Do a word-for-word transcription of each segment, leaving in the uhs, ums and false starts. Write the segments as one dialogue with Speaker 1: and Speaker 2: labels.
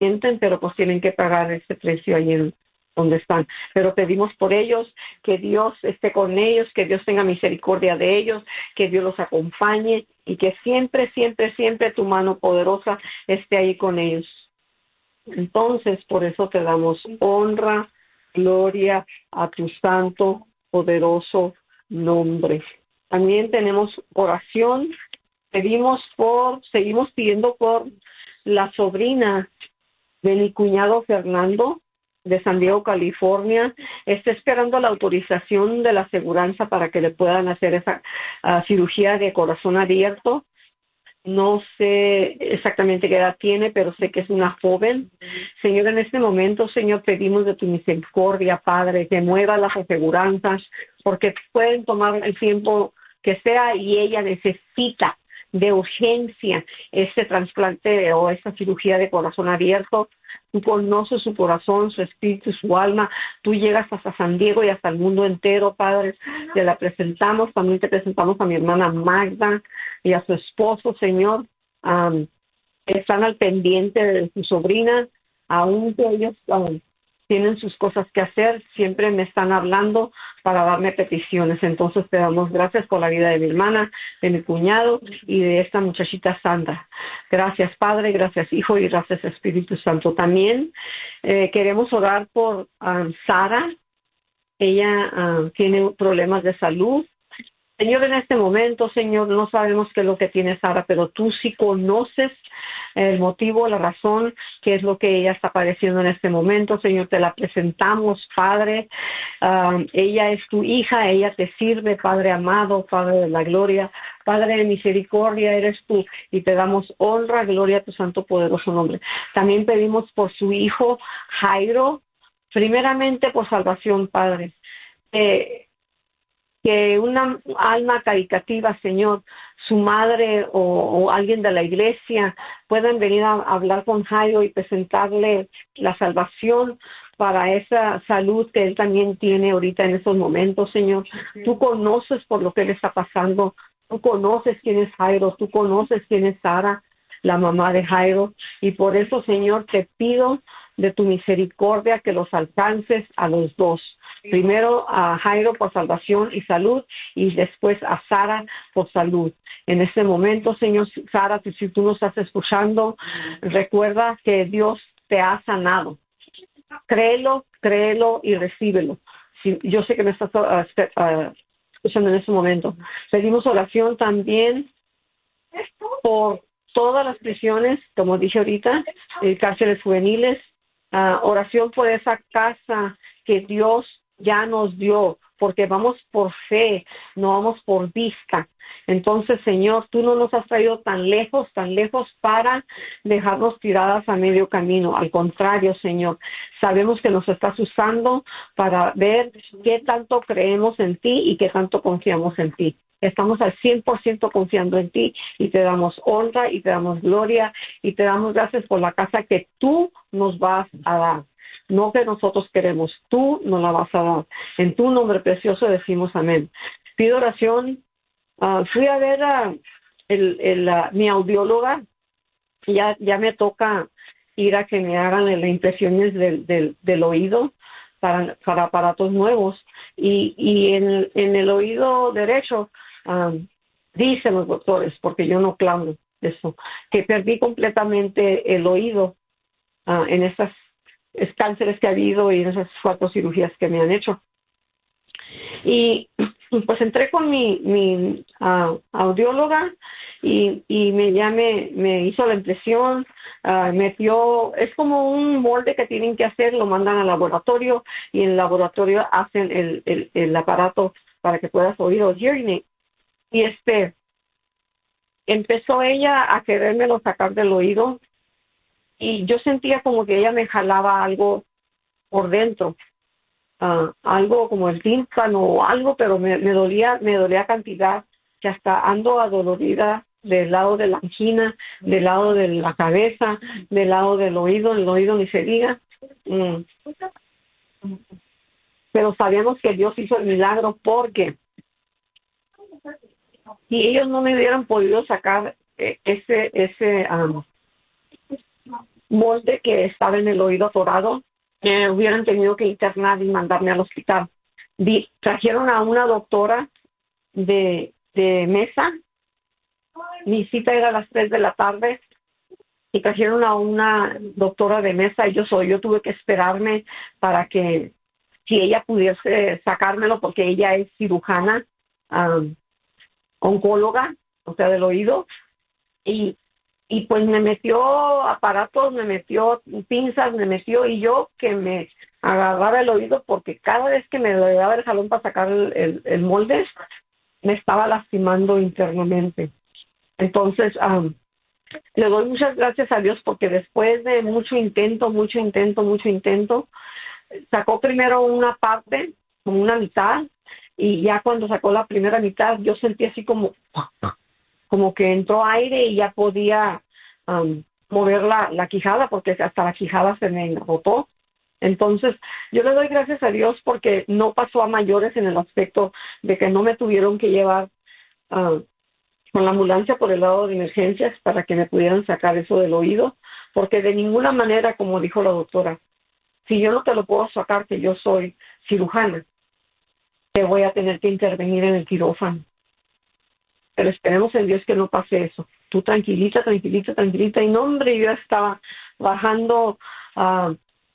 Speaker 1: sienten, pero pues tienen que pagar ese precio ahí en donde están. Pero pedimos por ellos, que Dios esté con ellos, que Dios tenga misericordia de ellos, que Dios los acompañe y que siempre, siempre, siempre tu mano poderosa esté ahí con ellos. Entonces, por eso te damos honra, gloria a tu santo, poderoso nombre. También tenemos oración. Pedimos por, seguimos pidiendo por la sobrina de mi cuñado Fernando, de San Diego, California. Está esperando la autorización de la aseguranza para que le puedan hacer esa uh, cirugía de corazón abierto. No sé exactamente qué edad tiene, pero sé que es una joven. Señor, en este momento, Señor, pedimos de tu misericordia, Padre, que mueva las aseguranzas, porque pueden tomar el tiempo que sea y ella necesita de urgencia este trasplante o esta cirugía de corazón abierto. Tú conoces su corazón, su espíritu, su alma. Tú llegas hasta San Diego y hasta el mundo entero, Padre. Te la presentamos. También te presentamos a mi hermana Magda y a su esposo, Señor. Um, están al pendiente de su sobrina. Aunque ellos um, tienen sus cosas que hacer, siempre me están hablando para darme peticiones. Entonces te damos gracias por la vida de mi hermana, de mi cuñado y de esta muchachita Sandra. Gracias, Padre, gracias, Hijo, y gracias, Espíritu Santo. También eh, queremos orar por um, Sara. Ella uh, tiene problemas de salud. Señor, en este momento, Señor, no sabemos qué es lo que tiene Sara, pero tú sí conoces el motivo, la razón, qué es lo que ella está padeciendo en este momento. Señor, te la presentamos, Padre. Um, ella es tu hija, ella te sirve, Padre amado, Padre de la gloria. Padre de misericordia eres tú y te damos honra, gloria a tu santo poderoso nombre. También pedimos por su hijo Jairo, primeramente por salvación, Padre. Eh, que una alma caritativa, Señor, su madre o, o alguien de la iglesia puedan venir a hablar con Jairo y presentarle la salvación para esa salud que él también tiene ahorita en estos momentos, Señor. Tú conoces por lo que él está pasando, tú conoces quién es Jairo, tú conoces quién es Sara, la mamá de Jairo, y por eso, Señor, te pido de tu misericordia que los alcances a los dos. Primero a Jairo por salvación y salud y después a Sara por salud. En este momento, Señor, Sara, si tú nos estás escuchando, recuerda que Dios te ha sanado. Créelo, créelo y recíbelo. Si, yo sé que me estás uh, uh, escuchando en este momento. Pedimos oración también por todas las prisiones, como dije ahorita, eh, cárceles juveniles, uh, oración por esa casa que Dios ya nos dio, porque vamos por fe, no vamos por vista. Entonces, Señor, tú no nos has traído tan lejos, tan lejos para dejarnos tiradas a medio camino. Al contrario, Señor, sabemos que nos estás usando para ver qué tanto creemos en ti y qué tanto confiamos en ti. Estamos al cien por ciento confiando en ti y te damos honra y te damos gloria y te damos gracias por la casa que tú nos vas a dar. No que nosotros queremos, tú nos la vas a dar. En tu nombre precioso decimos amén. Pido oración. Uh, fui a ver a el, el, uh, mi audióloga. Ya, ya me toca ir a que me hagan las impresiones del, del, del oído para, para aparatos nuevos. Y, y en, en el oído derecho, um, dicen los doctores, porque yo no clamo eso, que perdí completamente el oído uh, en esas es cánceres que ha habido y esas cuatro cirugías que me han hecho. Y pues entré con mi, mi uh, audióloga y, y me, ya me, me hizo la impresión, uh, metió, es como un molde que tienen que hacer, lo mandan al laboratorio y en el laboratorio hacen el, el, el aparato para que puedas oír o hearing aid. Y este, empezó ella a querérmelo sacar del oído. Y yo sentía como que ella me jalaba algo por dentro, uh, algo como el tímpano o algo, pero me, me dolía, me dolía cantidad, que hasta ando adolorida del lado de la angina, del lado de la cabeza, del lado del oído, el oído ni se diga. Mm. Pero sabíamos que Dios hizo el milagro porque si ellos no me hubieran podido sacar ese, ese, um, molde que estaba en el oído atorado, me hubieran tenido que internar y mandarme al hospital. Vi, trajeron a una doctora de, de mesa. Mi cita era a las tres de la tarde y trajeron a una doctora de mesa y yo soy, yo tuve que esperarme para que si ella pudiese sacármelo porque ella es cirujana, um, oncóloga, o sea, del oído, y, y pues me metió aparatos, me metió pinzas, me metió y yo que me agarraba el oído porque cada vez que me daba el jalón para sacar el, el, el molde, me estaba lastimando internamente. Entonces, um, le doy muchas gracias a Dios porque después de mucho intento, mucho intento, mucho intento, sacó primero una parte, como una mitad, y ya cuando sacó la primera mitad, yo sentí así como, como que entró aire y ya podía um, mover la, la quijada, porque hasta la quijada se me agotó. Entonces, yo le doy gracias a Dios porque no pasó a mayores en el aspecto de que no me tuvieron que llevar uh, con la ambulancia por el lado de emergencias para que me pudieran sacar eso del oído, porque de ninguna manera, como dijo la doctora, si yo no te lo puedo sacar, que yo soy cirujana, te voy a tener que intervenir en el quirófano. Pero esperemos en Dios que no pase eso. Tú tranquilita, tranquilita, tranquilita. Y no, hombre, yo estaba bajando, uh,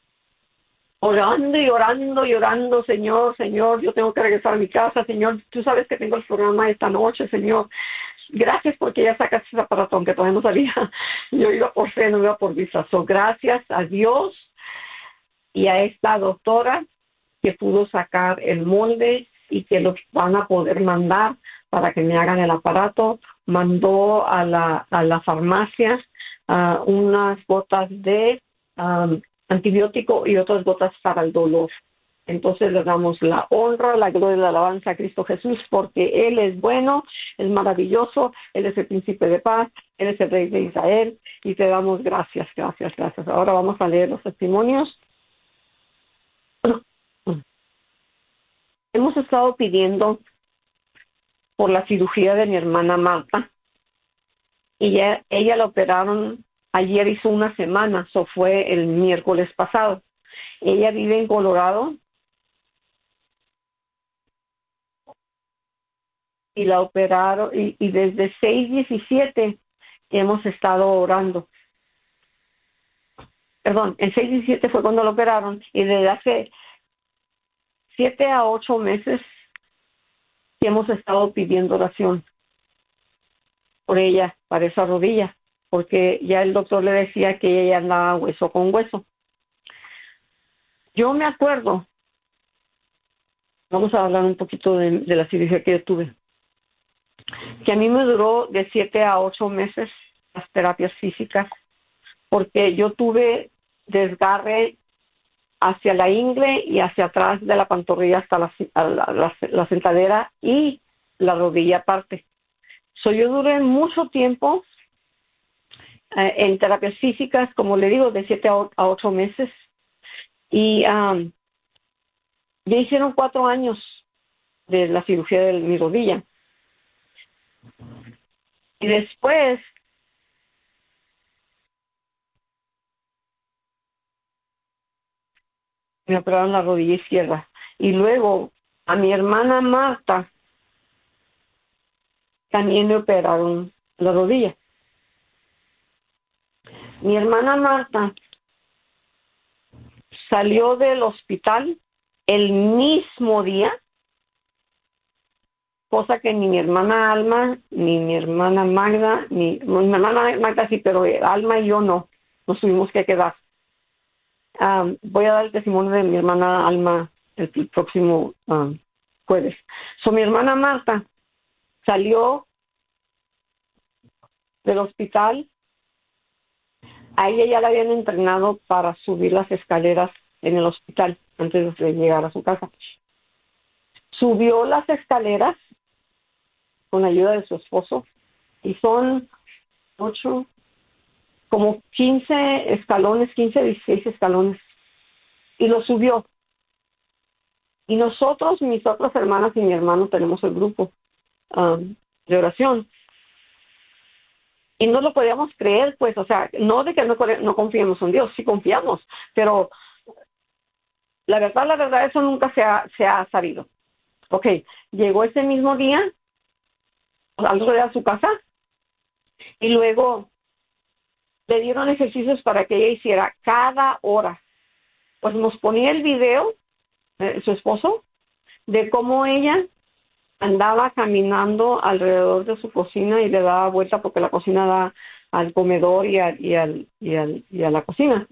Speaker 1: orando y orando y orando, Señor, Señor, yo tengo que regresar a mi casa, Señor. Tú sabes que tengo el programa esta noche, Señor. Gracias porque ya sacaste ese aparatón que todavía no salía. Yo iba por fe, no iba por vista. So, gracias a Dios y a esta doctora que pudo sacar el molde y que los van a poder mandar para que me hagan el aparato. Mandó a la, a la farmacia uh, unas gotas de um, antibiótico y otras gotas para el dolor. Entonces le damos la honra, la gloria y la alabanza a Cristo Jesús porque Él es bueno, es maravilloso, Él es el príncipe de paz, Él es el rey de Israel y te damos gracias, gracias, gracias. Ahora vamos a leer los testimonios. Hemos estado pidiendo por la cirugía de mi hermana Marta y ya, ella la operaron, ayer hizo una semana, eso fue el miércoles pasado. Ella vive en Colorado y la operaron y, y desde seis diecisiete hemos estado orando. Perdón, el seis diecisiete fue cuando la operaron y desde hace siete a ocho meses que hemos estado pidiendo oración por ella, para esa rodilla, porque ya el doctor le decía que ella andaba hueso con hueso. Yo me acuerdo, vamos a hablar un poquito de, de la cirugía que yo tuve, que a mí me duró de siete a ocho meses las terapias físicas, porque yo tuve desgarre hacia la ingle y hacia atrás de la pantorrilla hasta la, la, la, la sentadera y la rodilla aparte. So, yo duré mucho tiempo eh, en terapias físicas, como le digo, de siete a ocho meses. Y um, ya hicieron cuatro años de la cirugía de mi rodilla. Y después me operaron la rodilla izquierda. Y luego a mi hermana Marta también le operaron la rodilla. Mi hermana Marta salió del hospital el mismo día, cosa que ni mi hermana Alma, ni mi hermana Magda, ni mi hermana Magda sí, pero Alma y yo no, nos tuvimos que quedar. Um, voy a dar el testimonio de mi hermana Alma el, el próximo um, jueves. So, mi hermana Marta salió del hospital. A ella ya la habían entrenado para subir las escaleras en el hospital antes de llegar a su casa. Subió las escaleras con ayuda de su esposo y son ocho, como quince escalones, quince, dieciséis escalones, y lo subió. Y nosotros, mis otras hermanas y mi hermano, tenemos el grupo um, de oración. Y no lo podíamos creer, pues, o sea, no de que no, no confiemos en Dios, sí confiamos, pero la verdad, la verdad, eso nunca se ha, se ha sabido. Ok, llegó ese mismo día, al otro día a su casa, y luego le dieron ejercicios para que ella hiciera cada hora. Pues nos ponía el video, eh, su esposo, de cómo ella andaba caminando alrededor de su cocina y le daba vuelta porque la cocina da al comedor y, a, y, al, y, al, y a la cocina.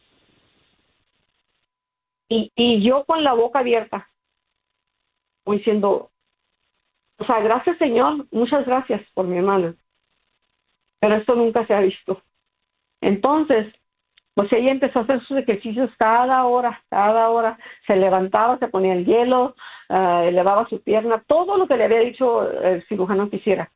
Speaker 1: Y, y yo con la boca abierta, diciendo, o sea, gracias Señor, muchas gracias por mi hermana, pero esto nunca se ha visto. Entonces, pues ella empezó a hacer sus ejercicios cada hora, cada hora, se levantaba, se ponía el hielo, uh, elevaba su pierna, todo lo que le había dicho el cirujano que hiciera.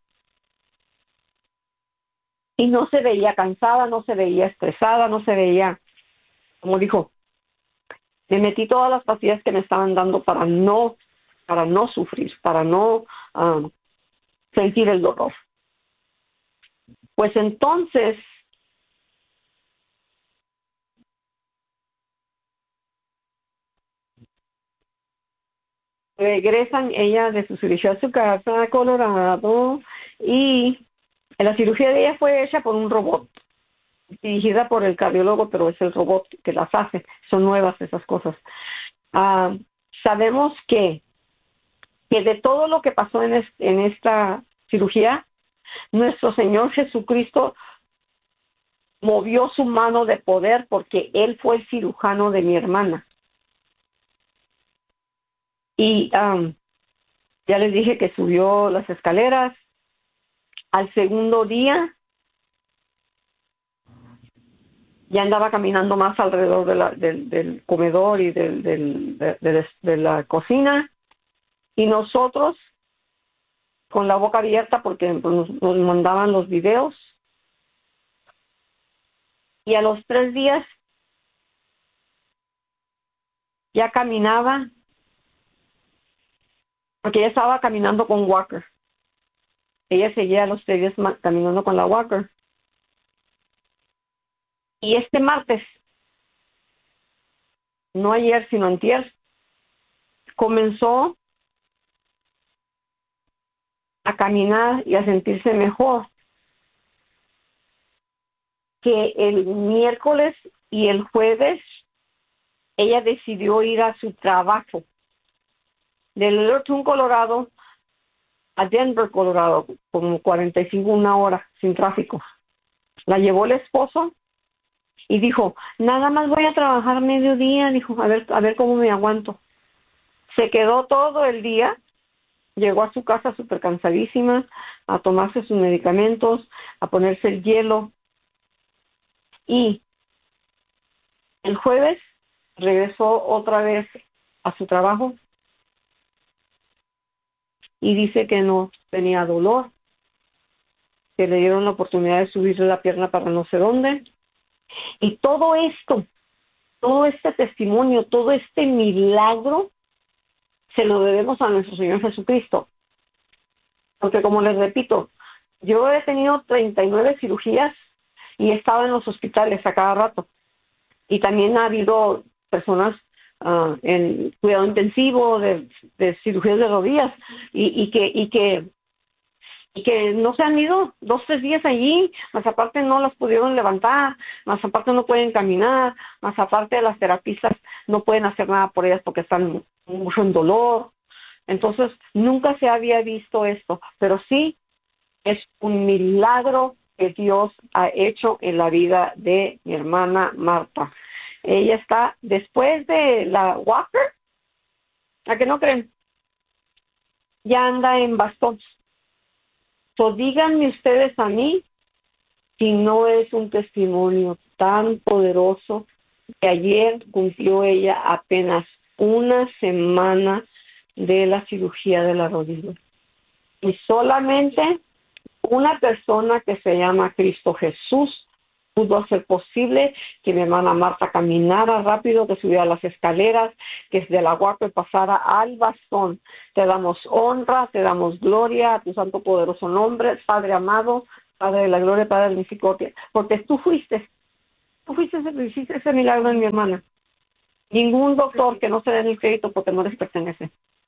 Speaker 1: Y no se veía cansada, no se veía estresada, no se veía, como dijo, me metí todas las pastillas que me estaban dando para no, para no sufrir, para no um, sentir el dolor. Pues entonces, regresan ella de su cirugía a su casa, a Colorado, y la cirugía de ella fue hecha por un robot, dirigida por el cardiólogo, pero es el robot que las hace, son nuevas esas cosas. Uh, sabemos que, que de todo lo que pasó en, es, en esta cirugía, nuestro Señor Jesucristo movió su mano de poder porque Él fue el cirujano de mi hermana. Y um, ya les dije que subió las escaleras. Al segundo día ya andaba caminando más alrededor de la, del, del comedor y del, del, de, de, de la cocina. Y nosotros con la boca abierta porque nos, nos mandaban los videos. Y a los tres días ya caminaba, porque ella estaba caminando con walker. Ella seguía a los tres días caminando con la walker. Y este martes, no ayer, sino antier, comenzó a caminar y a sentirse mejor. Que el miércoles y el jueves ella decidió ir a su trabajo de Littleton, Colorado, a Denver, Colorado, como cuarenta y cinco, una hora, sin tráfico. La llevó el esposo y dijo, nada más voy a trabajar mediodía, dijo, a ver, a ver cómo me aguanto. Se quedó todo el día, llegó a su casa súper cansadísima, a tomarse sus medicamentos, a ponerse el hielo. Y el jueves regresó otra vez a su trabajo y dice que no tenía dolor, que le dieron la oportunidad de subirle la pierna para no sé dónde. Y todo esto, todo este testimonio, todo este milagro, se lo debemos a nuestro Señor Jesucristo. Porque como les repito, yo he tenido treinta y nueve cirugías y he estado en los hospitales a cada rato. Y también ha habido personas uh, en cuidado intensivo de, de cirugías de rodillas y, y que y que y que no se han ido dos, tres días allí, más aparte no las pudieron levantar, más aparte no pueden caminar, más aparte las terapistas no pueden hacer nada por ellas porque están mucho en dolor. Entonces, nunca se había visto esto, pero sí es un milagro que Dios ha hecho en la vida de mi hermana Marta. Ella está, después de la walker, ¿a que no creen? Ya anda en bastón. So, díganme ustedes a mí si no es un testimonio tan poderoso que ayer cumplió ella apenas una semana de la cirugía de la rodilla. Y solamente una persona que se llama Cristo Jesús pudo hacer posible que mi hermana Marta caminara rápido, que subiera las escaleras, que desde la walker pasara al bastón. Te damos honra, te damos gloria a tu santo poderoso nombre, Padre amado, Padre de la gloria, Padre de la misericordia, porque tú fuiste, tú fuiste, hiciste ese milagro en mi hermana. Ningún doctor que no se den el crédito porque no les pertenece.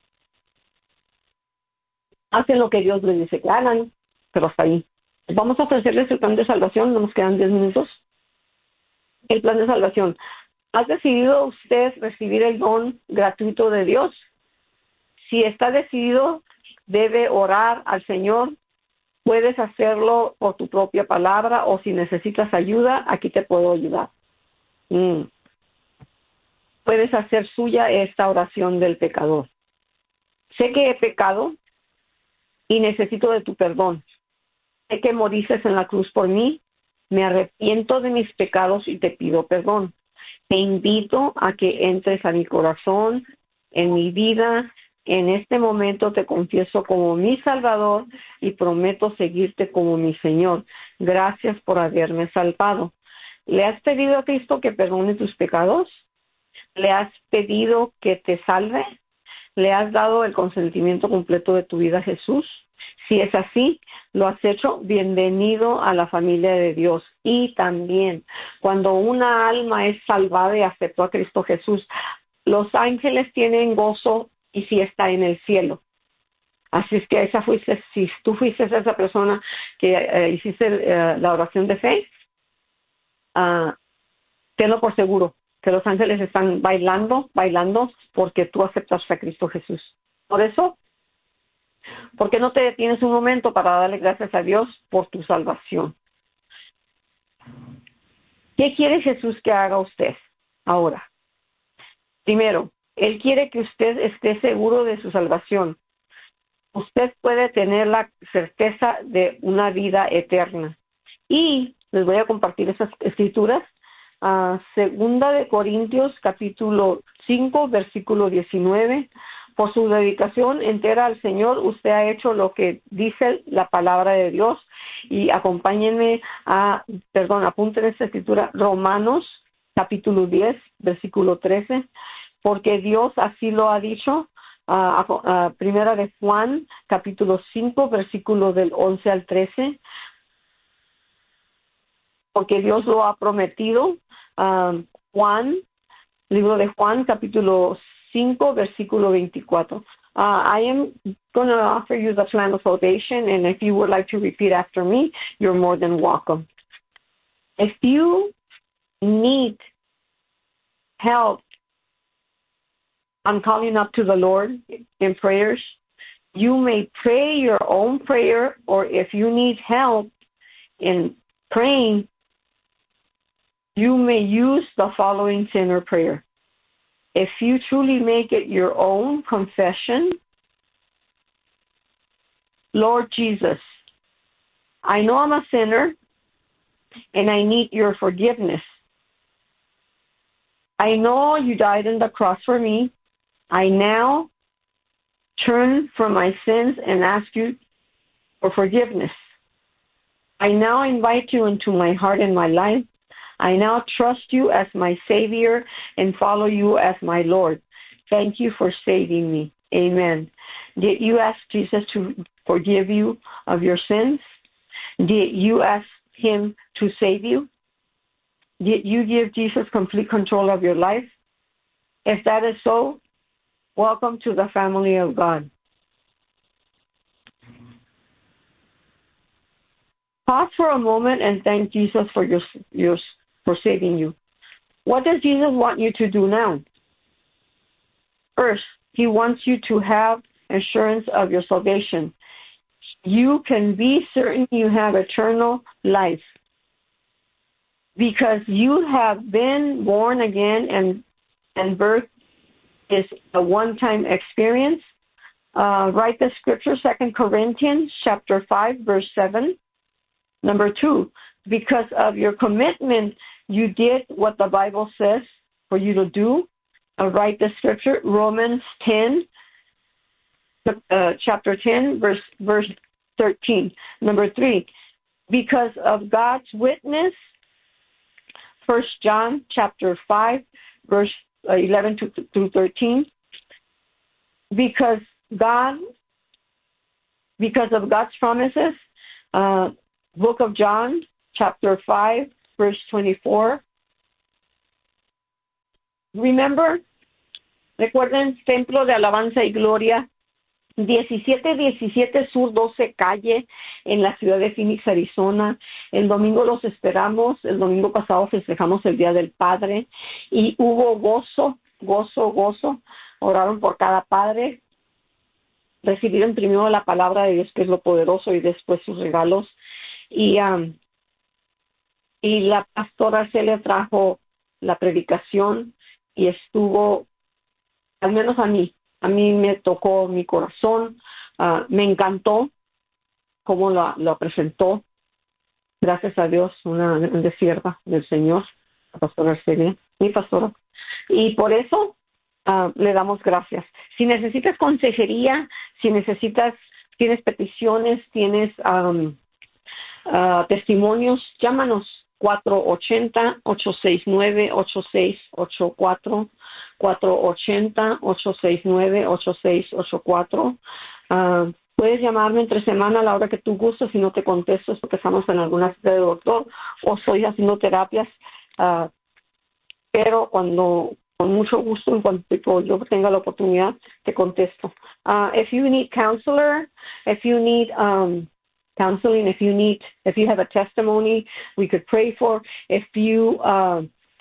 Speaker 1: Hacen lo que Dios les dice que hagan, pero hasta ahí. Vamos a ofrecerles el plan de salvación, no nos quedan diez minutos. El plan de salvación. ¿Ha decidido usted recibir el don gratuito de Dios? Si está decidido, debe orar al Señor. Puedes hacerlo por tu propia palabra o si necesitas ayuda, aquí te puedo ayudar. Mm. Puedes hacer suya esta oración del pecador. Sé que he pecado y necesito de tu perdón. Sé que moriste en la cruz por mí. Me arrepiento de mis pecados y te pido perdón. Te invito a que entres a mi corazón, en mi vida. En este momento te confieso como mi Salvador y prometo seguirte como mi Señor. Gracias por haberme salvado. ¿Le has pedido a Cristo que perdone tus pecados? ¿Le has pedido que te salve? ¿Le has dado el consentimiento completo de tu vida a Jesús? Si es así, lo has hecho, bienvenido a la familia de Dios. Y también, cuando una alma es salvada y aceptó a Cristo Jesús, los ángeles tienen gozo y fiesta en el cielo. Así es que esa fuiste, si tú fuiste esa persona que eh, hiciste eh, la oración de fe, uh, tenlo por seguro que los ángeles están bailando, bailando porque tú aceptas a Cristo Jesús. Por eso, ¿por qué no te detienes un momento para darle gracias a Dios por tu salvación? ¿Qué quiere Jesús que haga usted ahora? Primero, Él quiere que usted esté seguro de su salvación. Usted puede tener la certeza de una vida eterna. Y les voy a compartir esas escrituras. Uh, segunda de Corintios, capítulo cinco, versículo diecinueve. Por su dedicación entera al Señor, usted ha hecho lo que dice la palabra de Dios. Y acompáñenme a, perdón, apunten esta escritura, Romanos, capítulo diez, versículo trece. Porque Dios así lo ha dicho. Uh, uh, primera de Juan, capítulo cinco, versículo del once al trece. Porque Dios lo ha prometido. Uh, Juan, libro de Juan, capítulo cinco, versículo veinticuatro. Uh, I am going to offer you the plan of salvation, and if you would like to repeat after me, you're more than welcome. If you need help on calling up to the Lord in prayers, you may pray your own prayer, or if you need help in praying, you may use the following sinner prayer. If you truly make it your own confession, Lord Jesus, I know I'm a sinner and I need your forgiveness. I know you died on the cross for me. I now turn from my sins and ask you for forgiveness. I now invite you into my heart and my life. I now trust you as my Savior and follow you as my Lord. Thank you for saving me. Amen. Did you ask Jesus to forgive you of your sins? Did you ask him to save you? Did you give Jesus complete control of your life? If that is so, welcome to the family of God. Pause for a moment and thank Jesus for your, your for saving you. What does Jesus want you to do now? First, he wants you to have assurance of your salvation. You can be certain you have eternal life because you have been born again, and and birth is a one-time experience. Uh, write the scripture, Second Corinthians chapter five, verse seven. Number two, because of your commitment, you did what the Bible says for you to do. Uh, write the scripture, Romans ten, uh, chapter ten, verse verse thirteen. Number three, because of God's witness, First John chapter five, verse eleven through thirteen. Because God, because of God's promises, uh, Book of John, chapter five, verse twenty-four. Remember, recuerden, Templo de Alabanza y Gloria, diecisiete diecisiete Sur doce Calle, en la ciudad de Phoenix, Arizona. El domingo los esperamos. El domingo pasado festejamos el Día del Padre y hubo gozo, gozo, gozo. Oraron por cada padre. Recibieron primero la palabra de Dios, que es lo poderoso, y después sus regalos. Y, um, y la pastora se le trajo la predicación y estuvo, al menos a mí, a mí me tocó mi corazón. Uh, me encantó cómo lo, lo presentó. Gracias a Dios, una grande sierva del Señor, la pastora Arcelia, mi pastora. Y por eso uh, le damos gracias. Si necesitas consejería, si necesitas, tienes peticiones, tienes um, uh, testimonios, llámanos cuatro ocho cero, ocho seis nueve, ocho seis ocho cuatro, cuatro ocho cero, ocho seis nueve, ocho seis ocho cuatro. Uh, puedes llamarme entre semana a la hora que tú gustes. Si no te contesto es porque estamos en alguna cita de doctor o estoy haciendo terapias, uh, pero cuando, con mucho gusto, en cuanto yo tenga la oportunidad, te contesto. Uh, if you need counselor, if you need um, counseling, if you need, if you have a testimony we could pray for, if you uh,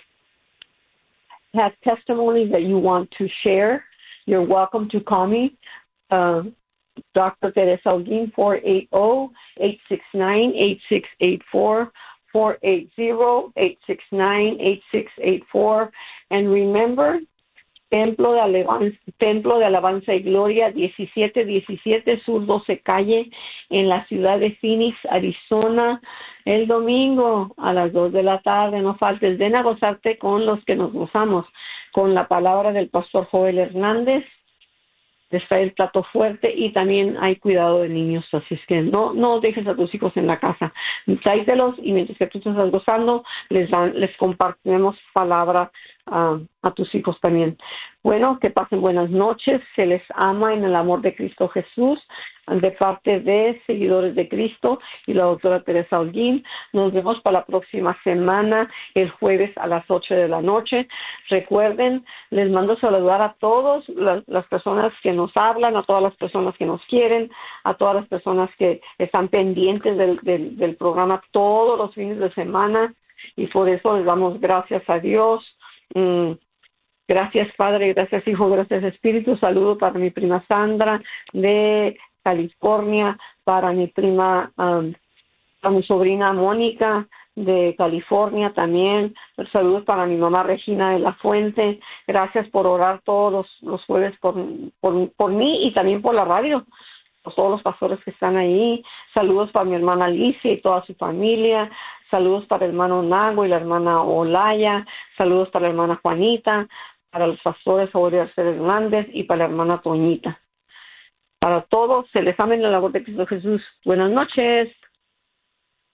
Speaker 1: have testimonies that you want to share, you're welcome to call me. Uh, Doctor Teresa Holguin, four eight zero, eight six nine, eight six eight four, four eight zero, eight six nine, eight six eight four. And remember, Templo de Alabanza, Templo de Alabanza y Gloria, diecisiete diecisiete Sur doce Calle, en la ciudad de Phoenix, Arizona, el domingo a las dos de la tarde. No faltes, ven a gozarte con los que nos gozamos, con la palabra del pastor Joel Hernández. Está el plato fuerte y también hay cuidado de niños, así es que no no dejes a tus hijos en la casa, tráetelos y mientras que tú te estás gozando les dan, les compartimos palabra uh, a tus hijos también. Bueno, que pasen buenas noches, se les ama en el amor de Cristo Jesús, de parte de Seguidores de Cristo y la doctora Teresa Holguin. Nos vemos para la próxima semana, el jueves a las ocho de la noche. Recuerden, les mando saludar a todas las, las personas que nos hablan, a todas las personas que nos quieren, a todas las personas que están pendientes del, del, del programa todos los fines de semana, y por eso les damos gracias a Dios. Mm. Gracias, Padre, gracias, Hijo, gracias, Espíritu. Saludo para mi prima Sandra de California, para mi prima, um, para mi sobrina Mónica de California también. Saludos para mi mamá Regina de la Fuente. Gracias por orar todos los, los jueves por, por, por mí y también por la radio, por todos los pastores que están ahí. Saludos para mi hermana Alicia y toda su familia. Saludos para el hermano Nago y la hermana Olaya. Saludos para la hermana Juanita, para los pastores Aurelio Arcel Hernández y para la hermana Toñita. Para todos, se les ama en la labor de Cristo Jesús. Buenas noches.